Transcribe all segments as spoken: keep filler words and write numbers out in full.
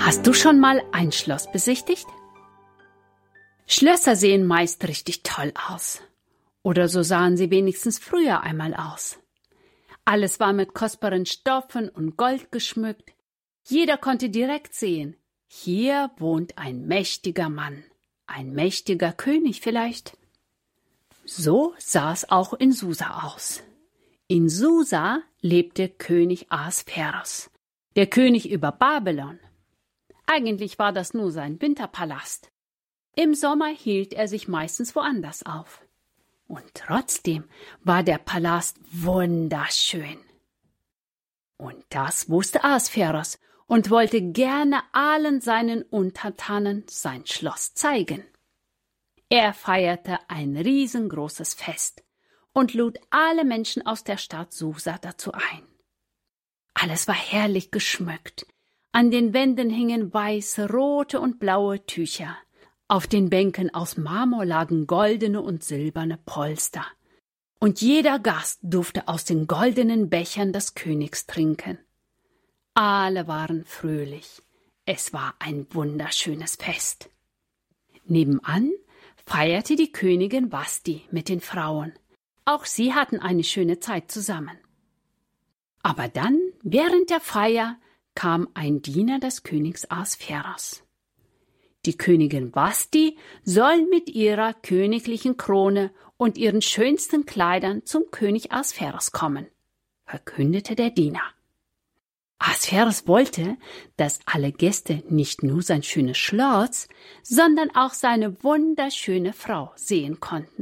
Hast du schon mal ein Schloss besichtigt? Schlösser sehen meist richtig toll aus. Oder so sahen sie wenigstens früher einmal aus. Alles war mit kostbaren Stoffen und Gold geschmückt. Jeder konnte direkt sehen, hier wohnt ein mächtiger Mann, ein mächtiger König vielleicht. So sah es auch in Susa aus. In Susa lebte König Ahasveros, der König über Babylon. Eigentlich war das nur sein Winterpalast. Im Sommer hielt er sich meistens woanders auf. Und trotzdem war der Palast wunderschön. Und das wusste Ahasveros und wollte gerne allen seinen Untertanen sein Schloss zeigen. Er feierte ein riesengroßes Fest und lud alle Menschen aus der Stadt Susa dazu ein. Alles war herrlich geschmückt. An den Wänden hingen weiße, rote und blaue Tücher. Auf den Bänken aus Marmor lagen goldene und silberne Polster. Und jeder Gast durfte aus den goldenen Bechern des Königs trinken. Alle waren fröhlich. Es war ein wunderschönes Fest. Nebenan feierte die Königin Vashti mit den Frauen. Auch sie hatten eine schöne Zeit zusammen. Aber dann, während der Feier, kam ein Diener des Königs Ahasveros. Die Königin Vashti soll mit ihrer königlichen Krone und ihren schönsten Kleidern zum König Ahasveros kommen, verkündete der Diener. Ahasveros wollte, dass alle Gäste nicht nur sein schönes Schloss, sondern auch seine wunderschöne Frau sehen konnten.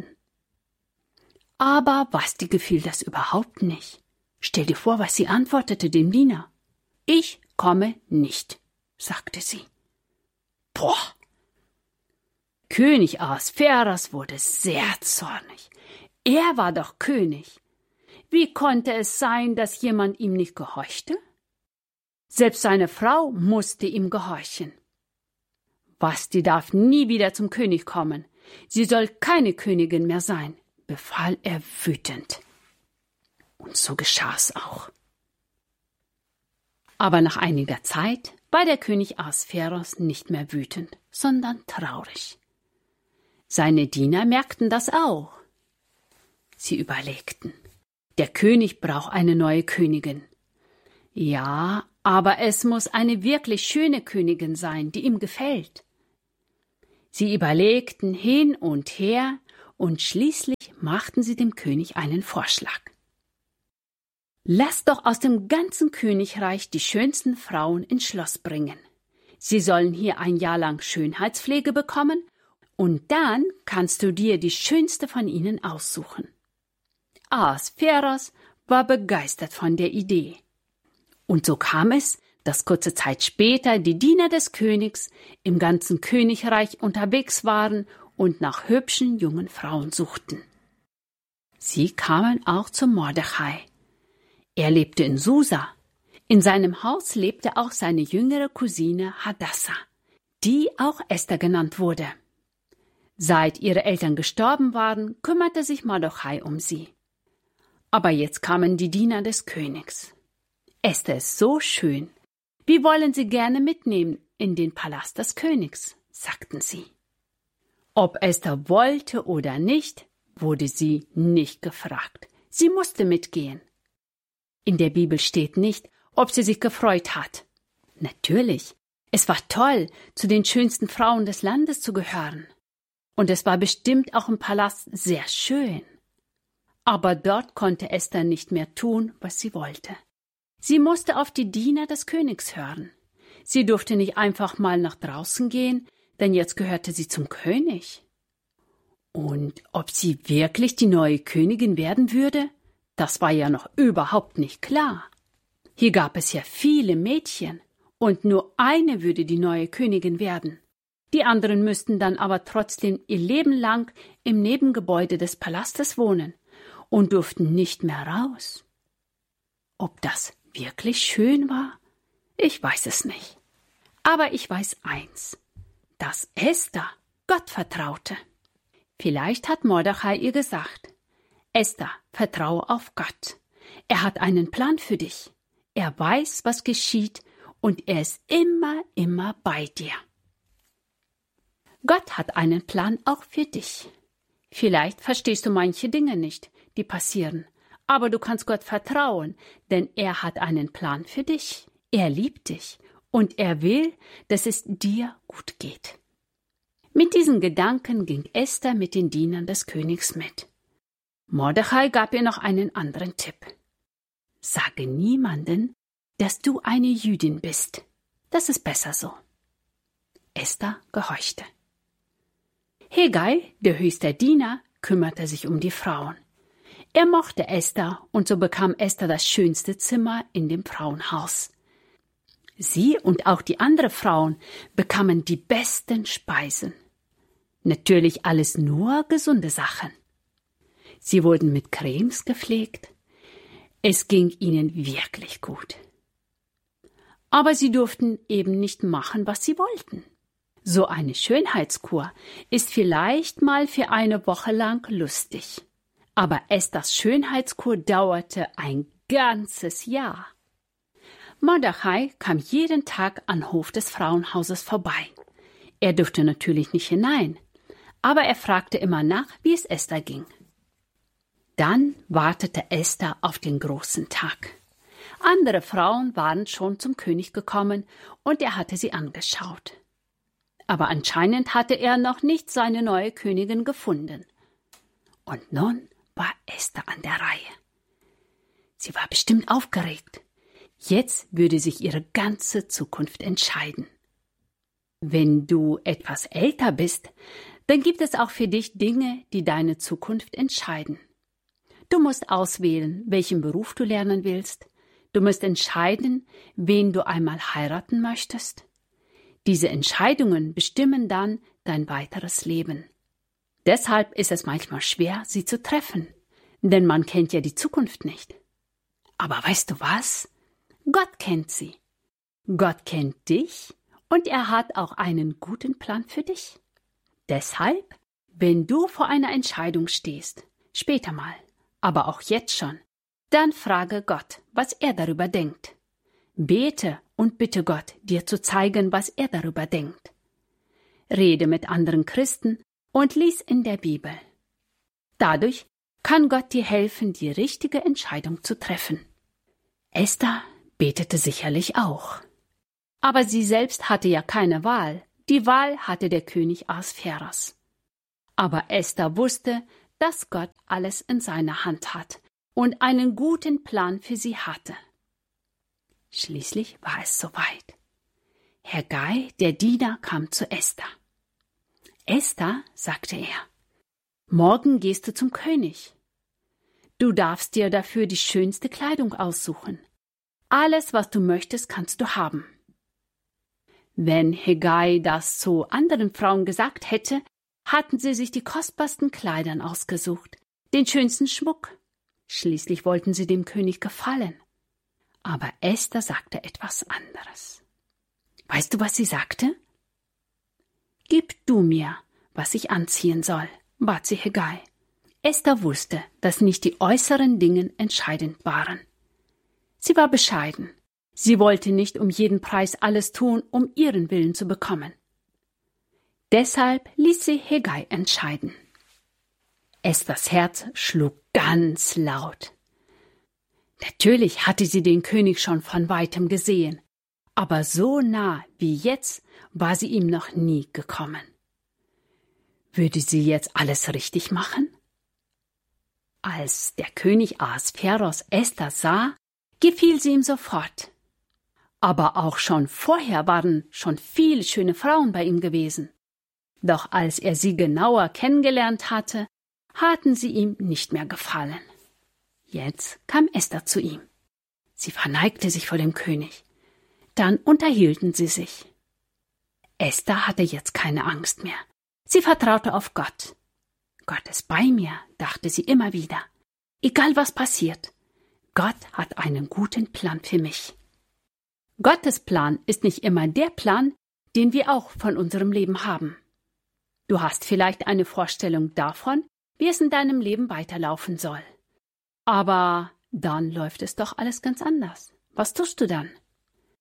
Aber Vashti gefiel das überhaupt nicht. Stell dir vor, was sie antwortete dem Diener. »Ich komme nicht«, sagte sie. Boah! König Ahasveros wurde sehr zornig. Er war doch König. Wie konnte es sein, dass jemand ihm nicht gehorchte? Selbst seine Frau musste ihm gehorchen. Vashti darf nie wieder zum König kommen. Sie soll keine Königin mehr sein, befahl er wütend. Und so geschah es auch. Aber nach einiger Zeit war der König Ahasveros nicht mehr wütend, sondern traurig. Seine Diener merkten das auch. Sie überlegten, der König braucht eine neue Königin. Ja, aber es muss eine wirklich schöne Königin sein, die ihm gefällt. Sie überlegten hin und her und schließlich machten sie dem König einen Vorschlag. Lass doch aus dem ganzen Königreich die schönsten Frauen ins Schloss bringen. Sie sollen hier ein Jahr lang Schönheitspflege bekommen und dann kannst du dir die schönste von ihnen aussuchen. Ahasveros war begeistert von der Idee. Und so kam es, dass kurze Zeit später die Diener des Königs im ganzen Königreich unterwegs waren und nach hübschen jungen Frauen suchten. Sie kamen auch zu Mordechai. Er lebte in Susa. In seinem Haus lebte auch seine jüngere Cousine Hadassa, die auch Esther genannt wurde. Seit ihre Eltern gestorben waren, kümmerte sich Mordechai um sie. Aber jetzt kamen die Diener des Königs. Esther ist so schön. Wir wollen sie gerne mitnehmen in den Palast des Königs, sagten sie. Ob Esther wollte oder nicht, wurde sie nicht gefragt. Sie musste mitgehen. In der Bibel steht nicht, ob sie sich gefreut hat. Natürlich, es war toll, zu den schönsten Frauen des Landes zu gehören. Und es war bestimmt auch im Palast sehr schön. Aber dort konnte Esther nicht mehr tun, was sie wollte. Sie musste auf die Diener des Königs hören. Sie durfte nicht einfach mal nach draußen gehen, denn jetzt gehörte sie zum König. Und ob sie wirklich die neue Königin werden würde, das war ja noch überhaupt nicht klar. Hier gab es ja viele Mädchen, und nur eine würde die neue Königin werden. Die anderen müssten dann aber trotzdem ihr Leben lang im Nebengebäude des Palastes wohnen und durften nicht mehr raus. Ob das wirklich schön war? Ich weiß es nicht. Aber ich weiß eins, dass Esther Gott vertraute. Vielleicht hat Mordechai ihr gesagt, Esther, vertraue auf Gott. Er hat einen Plan für dich. Er weiß, was geschieht und er ist immer, immer bei dir. Gott hat einen Plan auch für dich. Vielleicht verstehst du manche Dinge nicht, die passieren, aber du kannst Gott vertrauen, denn er hat einen Plan für dich. Er liebt dich und er will, dass es dir gut geht. Mit diesen Gedanken ging Esther mit den Dienern des Königs mit. Mordechai gab ihr noch einen anderen Tipp. Sage niemanden, dass du eine Jüdin bist. Das ist besser so. Esther gehorchte. Hegai, der höchste Diener, kümmerte sich um die Frauen. Er mochte Esther und so bekam Esther das schönste Zimmer in dem Frauenhaus. Sie und auch die anderen Frauen bekamen die besten Speisen. Natürlich alles nur gesunde Sachen. Sie wurden mit Cremes gepflegt. Es ging ihnen wirklich gut. Aber sie durften eben nicht machen, was sie wollten. So eine Schönheitskur ist vielleicht mal für eine Woche lang lustig. Aber Esthers Schönheitskur dauerte ein ganzes Jahr. Mordechai kam jeden Tag an Hof des Frauenhauses vorbei. Er durfte natürlich nicht hinein, aber er fragte immer nach, wie es Esther ging. Dann wartete Esther auf den großen Tag. Andere Frauen waren schon zum König gekommen und er hatte sie angeschaut. Aber anscheinend hatte er noch nicht seine neue Königin gefunden. Und nun war Esther an der Reihe. Sie war bestimmt aufgeregt. Jetzt würde sich ihre ganze Zukunft entscheiden. Wenn du etwas älter bist, dann gibt es auch für dich Dinge, die deine Zukunft entscheiden. Du musst auswählen, welchen Beruf du lernen willst. Du musst entscheiden, wen du einmal heiraten möchtest. Diese Entscheidungen bestimmen dann dein weiteres Leben. Deshalb ist es manchmal schwer, sie zu treffen, denn man kennt ja die Zukunft nicht. Aber weißt du was? Gott kennt sie. Gott kennt dich und er hat auch einen guten Plan für dich. Deshalb, wenn du vor einer Entscheidung stehst, später mal, aber auch jetzt schon, dann frage Gott, was er darüber denkt. Bete und bitte Gott, dir zu zeigen, was er darüber denkt. Rede mit anderen Christen und lies in der Bibel. Dadurch kann Gott dir helfen, die richtige Entscheidung zu treffen. Esther betete sicherlich auch. Aber sie selbst hatte ja keine Wahl. Die Wahl hatte der König Ahasveros. Aber Esther wusste, dass Gott alles in seiner Hand hat und einen guten Plan für sie hatte. Schließlich war es soweit. Hegai, der Diener, kam zu Esther. Esther, sagte er, morgen gehst du zum König. Du darfst dir dafür die schönste Kleidung aussuchen. Alles, was du möchtest, kannst du haben. Wenn Hegai das zu anderen Frauen gesagt hätte, hatten sie sich die kostbarsten Kleidern ausgesucht, den schönsten Schmuck. Schließlich wollten sie dem König gefallen. Aber Esther sagte etwas anderes. Weißt du, was sie sagte? Gib du mir, was ich anziehen soll, bat sie Hegai. Esther wusste, dass nicht die äußeren Dinge entscheidend waren. Sie war bescheiden. Sie wollte nicht um jeden Preis alles tun, um ihren Willen zu bekommen. Deshalb ließ sie Hegai entscheiden. Esthers Herz schlug ganz laut. Natürlich hatte sie den König schon von weitem gesehen, aber so nah wie jetzt war sie ihm noch nie gekommen. Würde sie jetzt alles richtig machen? Als der König Ahasveros Esther sah, gefiel sie ihm sofort. Aber auch schon vorher waren schon viele schöne Frauen bei ihm gewesen. Doch als er sie genauer kennengelernt hatte, hatten sie ihm nicht mehr gefallen. Jetzt kam Esther zu ihm. Sie verneigte sich vor dem König. Dann unterhielten sie sich. Esther hatte jetzt keine Angst mehr. Sie vertraute auf Gott. Gott ist bei mir, dachte sie immer wieder. Egal was passiert, Gott hat einen guten Plan für mich. Gottes Plan ist nicht immer der Plan, den wir auch von unserem Leben haben. Du hast vielleicht eine Vorstellung davon, wie es in deinem Leben weiterlaufen soll. Aber dann läuft es doch alles ganz anders. Was tust du dann?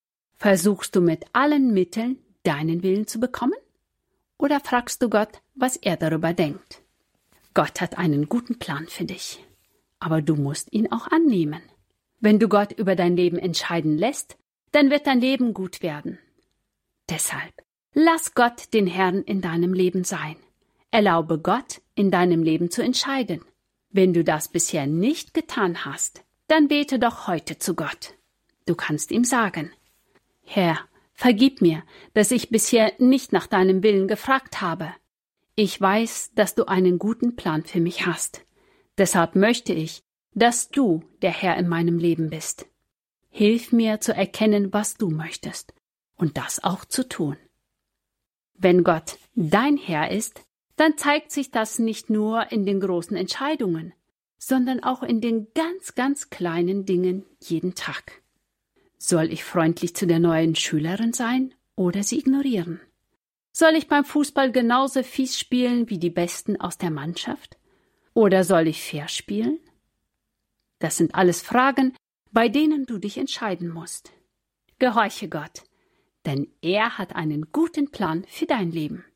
Versuchst du mit allen Mitteln, deinen Willen zu bekommen? Oder fragst du Gott, was er darüber denkt? Gott hat einen guten Plan für dich, aber du musst ihn auch annehmen. Wenn du Gott über dein Leben entscheiden lässt, dann wird dein Leben gut werden. Deshalb, lass Gott den Herrn in deinem Leben sein. Erlaube Gott, in deinem Leben zu entscheiden. Wenn du das bisher nicht getan hast, dann bete doch heute zu Gott. Du kannst ihm sagen: Herr, vergib mir, dass ich bisher nicht nach deinem Willen gefragt habe. Ich weiß, dass du einen guten Plan für mich hast. Deshalb möchte ich, dass du der Herr in meinem Leben bist. Hilf mir zu erkennen, was du möchtest, und das auch zu tun. Wenn Gott dein Herr ist, dann zeigt sich das nicht nur in den großen Entscheidungen, sondern auch in den ganz, ganz kleinen Dingen jeden Tag. Soll ich freundlich zu der neuen Schülerin sein oder sie ignorieren? Soll ich beim Fußball genauso fies spielen wie die Besten aus der Mannschaft? Oder soll ich fair spielen? Das sind alles Fragen, bei denen du dich entscheiden musst. Gehorche Gott, denn er hat einen guten Plan für dein Leben.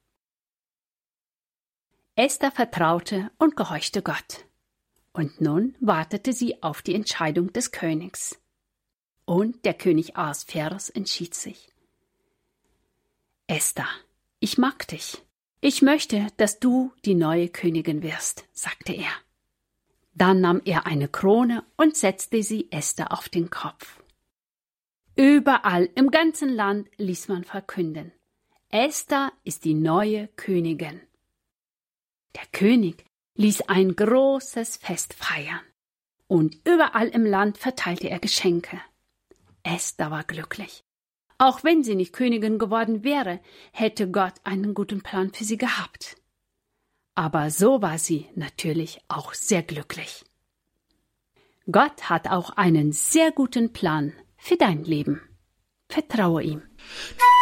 Esther vertraute und gehorchte Gott. Und nun wartete sie auf die Entscheidung des Königs. Und der König Ahasveros entschied sich. Esther, ich mag dich. Ich möchte, dass du die neue Königin wirst, sagte er. Dann nahm er eine Krone und setzte sie Esther auf den Kopf. Überall im ganzen Land ließ man verkünden: Esther ist die neue Königin. Der König ließ ein großes Fest feiern, und überall im Land verteilte er Geschenke. Esther war glücklich. Auch wenn sie nicht Königin geworden wäre, hätte Gott einen guten Plan für sie gehabt. Aber so war sie natürlich auch sehr glücklich. Gott hat auch einen sehr guten Plan für dein Leben. Vertraue ihm.